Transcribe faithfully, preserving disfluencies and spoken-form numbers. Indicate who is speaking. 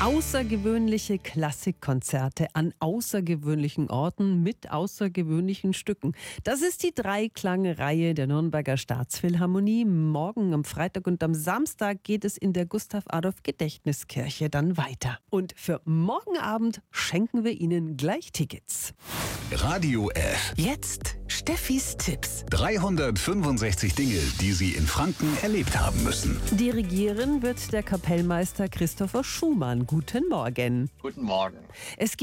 Speaker 1: Außergewöhnliche Klassikkonzerte an außergewöhnlichen Orten mit außergewöhnlichen Stücken. Das ist die Dreiklang-Reihe der Nürnberger Staatsphilharmonie. Morgen am Freitag und am Samstag geht es in der Gustav-Adolf-Gedächtniskirche dann weiter. Und für morgen Abend schenken wir Ihnen gleich Tickets.
Speaker 2: Radio F.
Speaker 3: Jetzt Steffis Tipps.
Speaker 2: dreihundertfünfundsechzig Dinge, die Sie in Franken erlebt haben müssen.
Speaker 1: Dirigieren wird der Kapellmeister Christopher Schumann. Guten Morgen.
Speaker 4: Guten Morgen.
Speaker 1: Es